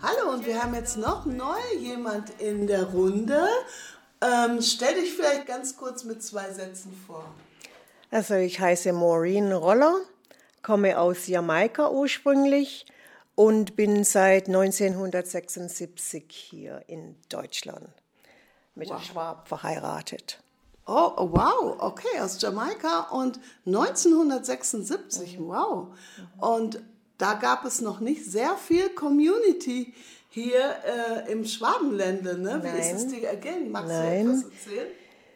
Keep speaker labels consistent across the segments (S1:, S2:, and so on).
S1: Hallo, und wir haben jetzt noch neu jemand in der Runde. Stell dich vielleicht ganz kurz mit 2 Sätzen vor.
S2: Also ich heiße Maureen Roller, komme aus Jamaika ursprünglich und bin seit 1976 hier in Deutschland mit einem Schwab verheiratet.
S1: Oh, wow, okay, aus Jamaika und 1976, wow. Und da gab es noch nicht sehr viel Community hier im Schwabenländle, ne? Wie ist es dir ergehen? Magst du etwas erzählen?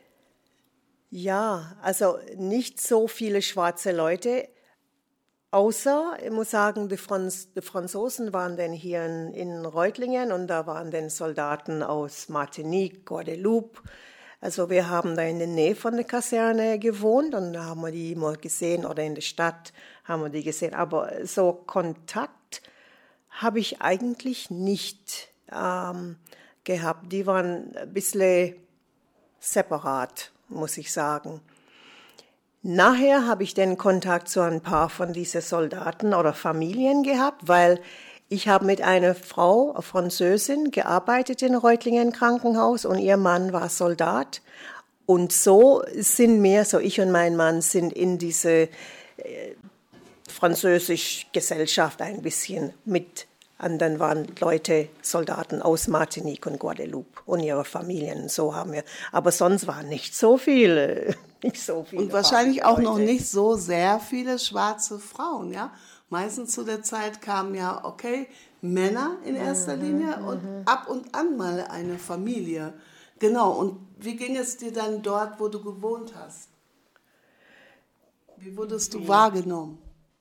S2: Ja, also nicht so viele schwarze Leute, außer, ich muss sagen, die Franzosen waren dann hier in Reutlingen und da waren dann Soldaten aus Martinique, Guadeloupe. Also wir haben da in der Nähe von der Kaserne gewohnt und da haben wir die mal gesehen oder in der Stadt haben wir die gesehen. Aber so Kontakt habe ich eigentlich nicht gehabt. Die waren ein bisschen separat, muss ich sagen. Nachher habe ich den Kontakt zu ein paar von diesen Soldaten oder Familien gehabt, weil ich habe mit einer Frau, einer Französin, gearbeitet in Reutlingen Krankenhaus und ihr Mann war Soldat. Und so sind wir, so ich und mein Mann, sind in diese französische Gesellschaft ein bisschen mit. Und dann waren Leute, Soldaten aus Martinique und Guadeloupe und ihre Familien. So haben wir. Aber sonst waren nicht so viele. Nicht so viele
S1: und wahrscheinlich auch
S2: Leute.
S1: noch nicht so sehr viele schwarze Frauen, ja? Meistens zu der Zeit kamen ja, okay, Männer in erster Linie und ab und an mal eine Familie. Genau, und wie ging es dir dann dort, wo du gewohnt hast? Wie wurdest du wahrgenommen?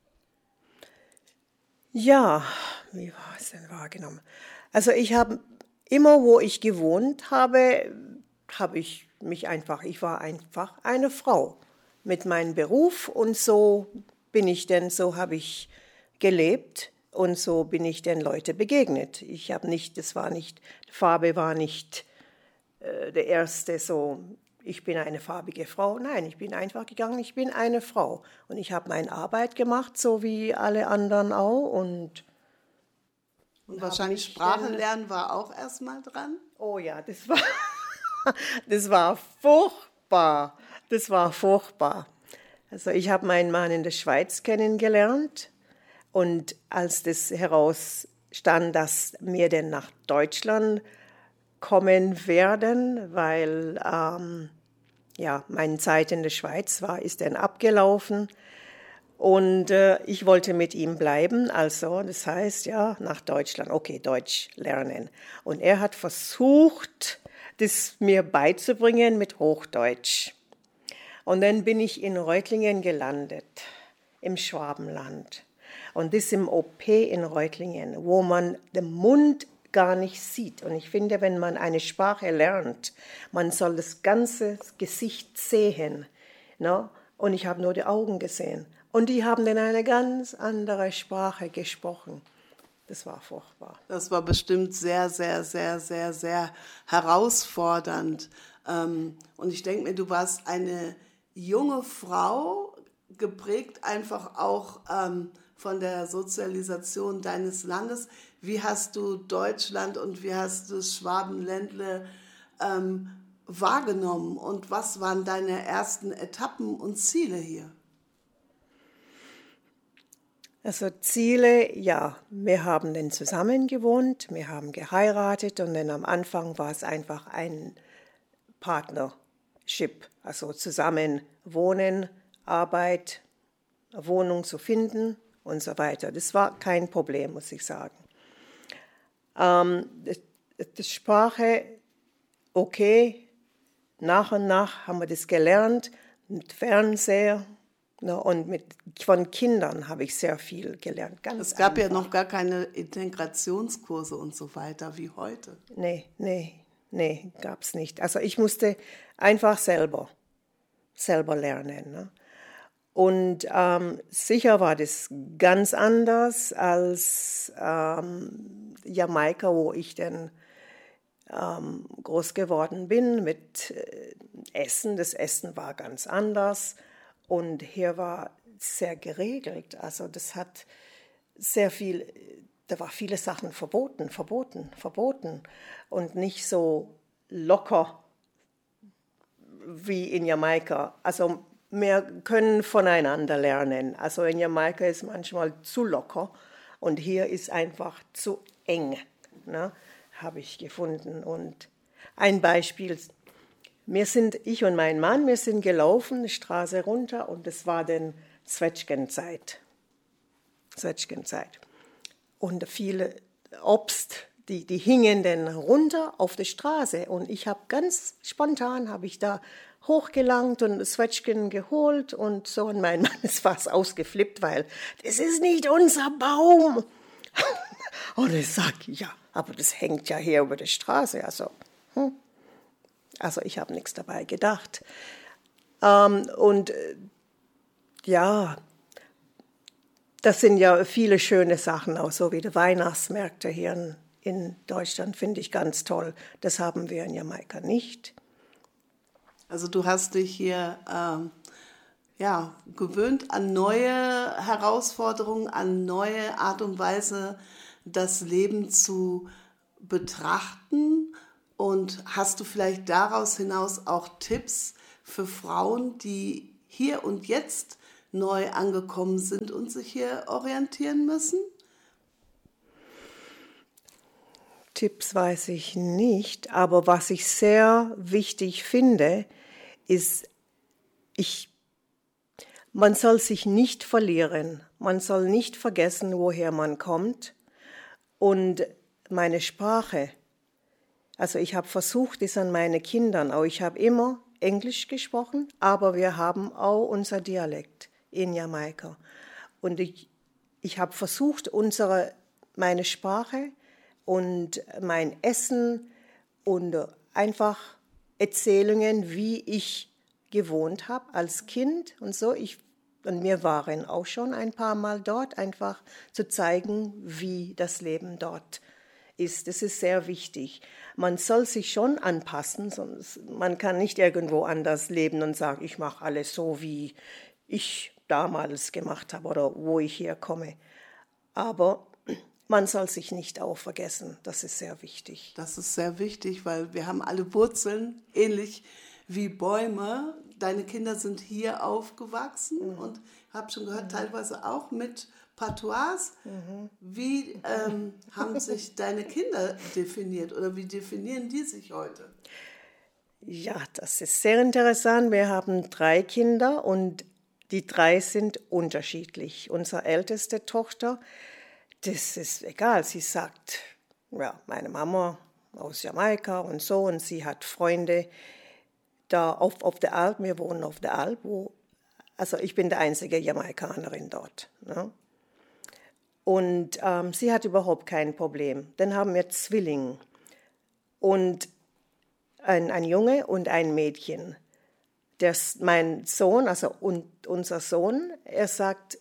S2: Ja, wie war es denn wahrgenommen? Also ich habe immer, wo ich gewohnt habe, ich war einfach eine Frau mit meinem Beruf und so bin ich denn, so habe ich gelebt und so bin ich den Leuten begegnet. Ich habe nicht, die Farbe war nicht der erste so, ich bin eine farbige Frau. Nein, ich bin einfach gegangen, ich bin eine Frau. Und ich habe meine Arbeit gemacht, so wie alle anderen auch. Und
S1: wahrscheinlich Sprache lernen war auch erstmal dran?
S2: Oh ja, das war furchtbar. Das war furchtbar. Also ich habe meinen Mann in der Schweiz kennengelernt. Und als das herausstand, dass wir denn nach Deutschland kommen werden, weil meine Zeit in der Schweiz ist dann abgelaufen und ich wollte mit ihm bleiben, also das heißt ja nach Deutschland, okay, Deutsch lernen. Und er hat versucht, das mir beizubringen mit Hochdeutsch. Und dann bin ich in Reutlingen gelandet, im Schwabenland. Und das im OP in Reutlingen, wo man den Mund gar nicht sieht. Und ich finde, wenn man eine Sprache lernt, man soll das ganze Gesicht sehen. Ne? Und ich habe nur die Augen gesehen. Und die haben dann eine ganz andere Sprache gesprochen. Das war furchtbar.
S1: Das war bestimmt sehr, sehr, sehr, sehr, sehr herausfordernd. Und ich denke mir, du warst eine junge Frau, geprägt einfach auch von der Sozialisation deines Landes. Wie hast du Deutschland und wie hast du das Schwabenländle wahrgenommen? Und was waren deine ersten Etappen und Ziele hier?
S2: Also Ziele, ja, wir haben dann zusammen gewohnt, wir haben geheiratet und dann am Anfang war es einfach ein Partnership, also zusammen wohnen, Arbeit, eine Wohnung zu finden und so weiter. Das war kein Problem, muss ich sagen. Die Sprache, okay, nach und nach haben wir das gelernt, mit Fernseher. Und von Kindern habe ich sehr viel gelernt.
S1: Es gab ja noch gar keine Integrationskurse und so weiter wie heute.
S2: Nee, gab es nicht. Also ich musste einfach selber lernen. Ne? Und sicher war das ganz anders als Jamaika, wo ich dann groß geworden bin mit Essen. Das Essen war ganz anders. Und hier war sehr geregelt. Also das hat sehr viel da war viele Sachen verboten und nicht so locker wie in Jamaika. Also wir können voneinander lernen. Also in Jamaika ist manchmal zu locker und hier ist einfach zu eng, ne? Habe ich gefunden. Und ein Beispiel, ich und mein Mann, wir sind gelaufen, die Straße runter und es war dann Zwetschgenzeit. Und viele Obst, die hingen dann runter auf der Straße. Und ich habe ganz spontan, da hochgelangt und Zwetschgen geholt und so. Und mein Mann ist fast ausgeflippt, weil das ist nicht unser Baum. Und ich sage, ja, aber das hängt ja hier über der Straße. Also ich habe nichts dabei gedacht. Ja, das sind ja viele schöne Sachen, auch so wie die Weihnachtsmärkte hier in Deutschland, finde ich ganz toll. Das haben wir in Jamaika nicht.
S1: Also du hast dich hier gewöhnt an neue Herausforderungen, an neue Art und Weise, das Leben zu betrachten. Und hast du vielleicht daraus hinaus auch Tipps für Frauen, die hier und jetzt neu angekommen sind und sich hier orientieren müssen?
S2: Tipps weiß ich nicht, aber was ich sehr wichtig finde, ist, man soll sich nicht verlieren, man soll nicht vergessen, woher man kommt. Und meine Sprache, also ich habe versucht, das an meine Kindern, auch ich habe immer Englisch gesprochen, aber wir haben auch unser Dialekt in Jamaika. Und ich habe versucht, meine Sprache und mein Essen und einfach Erzählungen, wie ich gewohnt habe als Kind und so. Und wir waren auch schon ein paar Mal dort, einfach zu zeigen, wie das Leben dort ist. Das ist sehr wichtig. Man soll sich schon anpassen, sonst man kann nicht irgendwo anders leben und sagen, ich mache alles so, wie ich damals gemacht habe oder wo ich herkomme. Aber man soll sich nicht auch vergessen, das ist sehr wichtig.
S1: Das ist sehr wichtig, weil wir haben alle Wurzeln, ähnlich wie Bäume. Deine Kinder sind hier aufgewachsen und habe schon gehört, teilweise auch mit Patois. Wie haben sich deine Kinder definiert oder wie definieren die sich heute?
S2: Ja, das ist sehr interessant. Wir haben 3 Kinder und die 3 sind unterschiedlich. Unsere älteste Tochter, das ist egal, sie sagt, ja, meine Mama aus Jamaika und so, und sie hat Freunde da auf der Alp, wir wohnen auf der Alp, also ich bin die einzige Jamaikanerin dort. Ne? Und sie hat überhaupt kein Problem. Dann haben wir Zwillinge und ein Junge und ein Mädchen. Mein Sohn, also unser Sohn, er sagt,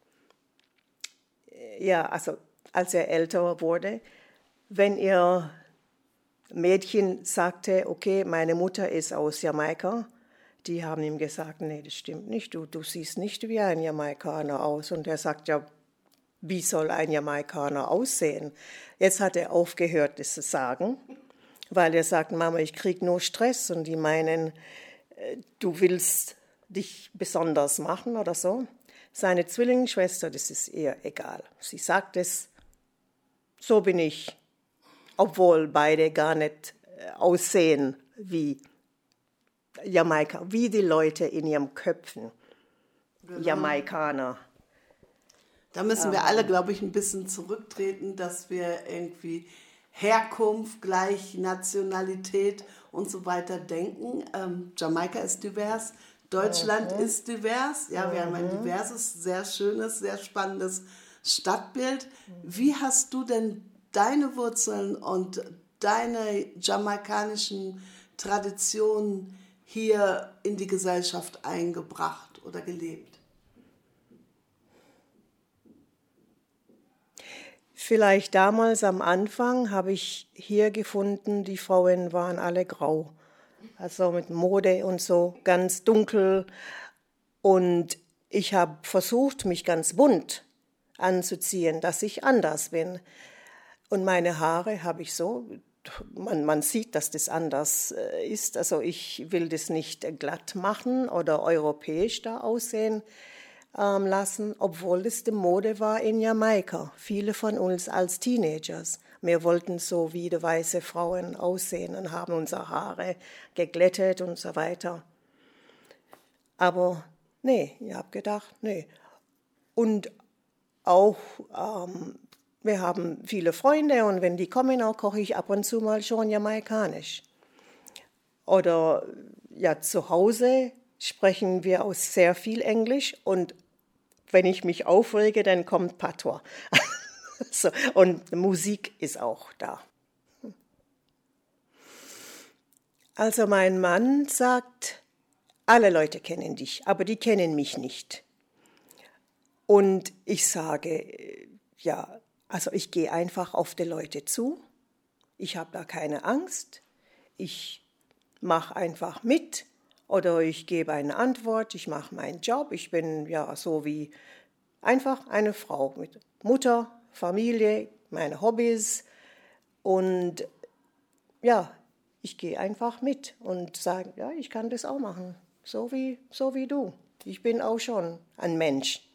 S2: ja, also als er älter wurde, wenn ihr Mädchen sagte, okay, meine Mutter ist aus Jamaika, die haben ihm gesagt, nee, das stimmt nicht, du siehst nicht wie ein Jamaikaner aus. Und er sagt, ja, wie soll ein Jamaikaner aussehen? Jetzt hat er aufgehört, das zu sagen, weil er sagt, Mama, ich kriege nur Stress und die meinen, du willst dich besonders machen oder so. Seine Zwillingsschwester, das ist ihr egal. Sie sagt es, so bin ich, obwohl beide gar nicht aussehen wie Jamaika, wie die Leute in ihren Köpfen, genau. Jamaikaner.
S1: Da müssen wir alle, glaube ich, ein bisschen zurücktreten, dass wir irgendwie Herkunft gleich Nationalität und so weiter denken. Jamaika ist divers, Deutschland ist divers. Ja, wir haben ein diverses, sehr schönes, sehr spannendes Stadtbild. Wie hast du denn deine Wurzeln und deine jamaikanischen Traditionen hier in die Gesellschaft eingebracht oder gelebt?
S2: Vielleicht damals am Anfang habe ich hier gefunden, die Frauen waren alle grau. Also mit Mode und so, ganz dunkel. Und ich habe versucht, mich ganz bunt anzuziehen, dass ich anders bin. Und meine Haare habe ich so, man sieht, dass das anders ist. Also ich will das nicht glatt machen oder europäisch da aussehen lassen, obwohl das die Mode war in Jamaika. Viele von uns als Teenagers. Wir wollten so wie die weiße Frauen aussehen und haben unsere Haare geglättet und so weiter. Aber nee, ich habe gedacht, nee. Und auch, wir haben viele Freunde und wenn die kommen, auch koche ich ab und zu mal schon jamaikanisch. Oder ja, zu Hause sprechen wir auch sehr viel Englisch und wenn ich mich aufrege, dann kommt Patois. So, und Musik ist auch da. Also mein Mann sagt, alle Leute kennen dich, aber die kennen mich nicht. Und ich sage, ja, also ich gehe einfach auf die Leute zu. Ich habe da keine Angst. Ich mache einfach mit oder ich gebe eine Antwort. Ich mache meinen Job. Ich bin ja so wie einfach eine Frau mit Mutter, Familie, meine Hobbys. Und ja, ich gehe einfach mit und sage, ja, ich kann das auch machen, so wie du. Ich bin auch schon ein Mensch.